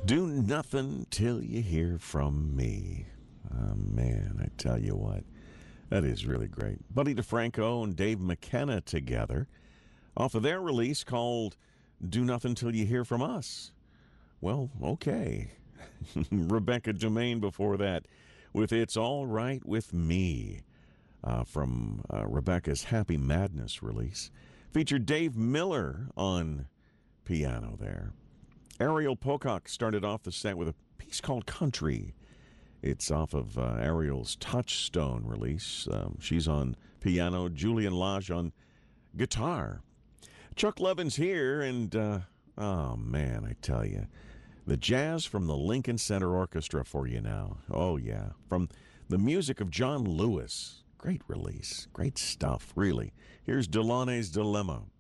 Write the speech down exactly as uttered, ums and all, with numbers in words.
Do nothing till you hear from me. Oh, man, I tell you what. That is really great. Buddy DeFranco and Dave McKenna together off of their release called Do Nothing Till You Hear From Us. Well, okay. Rebecca Germain before that with It's All Right With Me uh, from uh, Rebecca's Happy Madness release. Featured Dave Miller on piano there. Ariel Pocock started off the set with a piece called Country. It's off of uh, Ariel's Touchstone release. Um, she's on piano, Julian Lage on guitar. Chuck Levin's here, and uh, oh man, I tell you, the jazz from the Lincoln Center Orchestra for you now. Oh yeah, from the music of John Lewis. Great release, great stuff, really. Here's Delaunay's Dilemma.